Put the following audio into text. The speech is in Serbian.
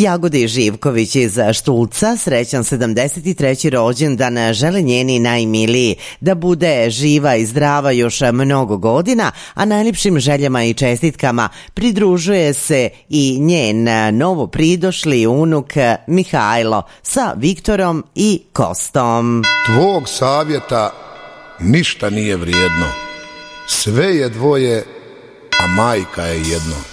Jagodi Živković iz Štulca srećan 73. rođendan žele njeni najmiliji, da bude živa i zdrava još mnogo godina, a najljepšim željama i čestitkama pridružuje se i njen novo pridošli unuk Mihajlo sa Viktorom i Kostom. Tvog savjeta ništa nije vrijedno, sve je dvoje, a majka je jedno.